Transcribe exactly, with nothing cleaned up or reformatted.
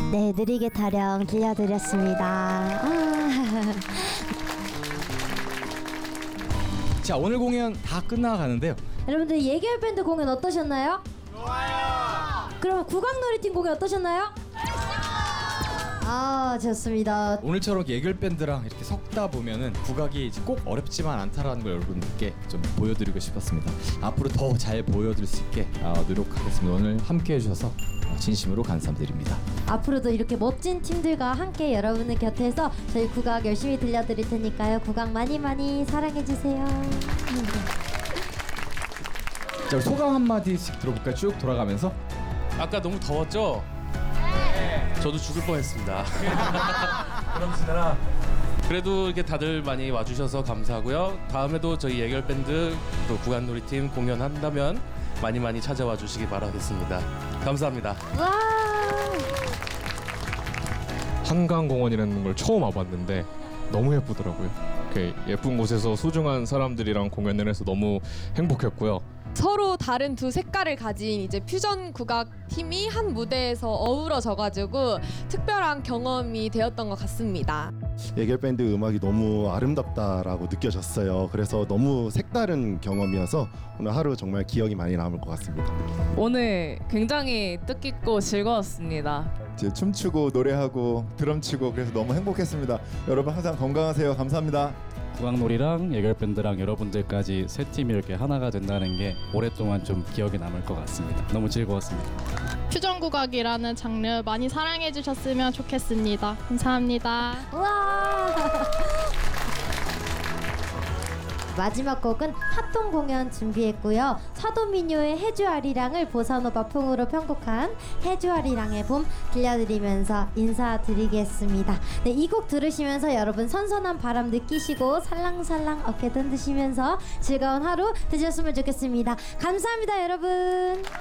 네, 느리게 타령 들려드렸습니다. 아. 자, 오늘 공연 다 끝나가는데요. 여러분들 예결 밴드 공연 어떠셨나요? 좋아요. 그럼 국악놀이팀 공연 어떠셨나요? 아, 좋습니다. 오늘처럼 예결 밴드랑 이렇게 섞다 보면은 국악이 이제 꼭 어렵지만 않다라는 걸 여러분들께 좀 보여드리고 싶었습니다. 앞으로 더 잘 보여드릴 수 있게 어, 노력하겠습니다. 오늘 함께 해주셔서 진심으로 감사드립니다. 앞으로도 이렇게 멋진 팀들과 함께 여러분의 곁에서 저희 국악 열심히 들려드릴 테니까요. 국악 많이 많이 사랑해주세요. 자, 우리 소감 한마디씩 들어볼까요? 쭉 돌아가면서. 아까 너무 더웠죠? 네. 저도 죽을 뻔했습니다. 그럼 지나라. 그래도 이렇게 다들 많이 와주셔서 감사하고요. 다음에도 저희 예결 밴드 또 국악놀이팀 공연한다면 많이 많이 찾아와 주시기 바라겠습니다. 감사합니다. 와. 한강공원이라는 걸 처음 와봤는데 너무 예쁘더라고요. 이렇게 예쁜 곳에서 소중한 사람들이랑 공연을 해서 너무 행복했고요. 서로 다른 두 색깔을 가진 이제 퓨전 국악 팀이 한 무대에서 어우러져가지고 특별한 경험이 되었던 것 같습니다. 예결 밴드 음악이 너무 아름답다라고 느껴졌어요. 그래서 너무 색다른 경험이어서 오늘 하루 정말 기억이 많이 남을 것 같습니다. 오늘 굉장히 뜻깊고 즐거웠습니다. 이제 춤추고 노래하고 드럼 치고 그래서 너무 행복했습니다. 여러분 항상 건강하세요. 감사합니다. 국악놀이랑 예결밴드랑 여러분들까지 세 팀이 이렇게 하나가 된다는 게 오랫동안 좀 기억에 남을 것 같습니다. 너무 즐거웠습니다. 퓨전국악이라는 장르 많이 사랑해 주셨으면 좋겠습니다. 감사합니다. 와. 마지막 곡은 합동 공연 준비했고요. 사도민요의 해주아리랑을 보사노바 풍으로 편곡한 해주아리랑의 봄 들려드리면서 인사드리겠습니다. 네, 이 곡 들으시면서 여러분 선선한 바람 느끼시고 살랑살랑 어깨 흔드시면서 즐거운 하루 되셨으면 좋겠습니다. 감사합니다, 여러분.